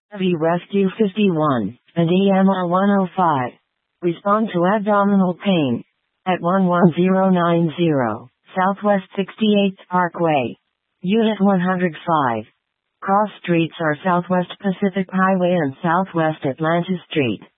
Heavy Rescue 51 and EMR 105. Respond to abdominal pain at 11090 Southwest 68th Parkway. Unit 105. Cross streets are Southwest Pacific Highway and Southwest Atlanta Street.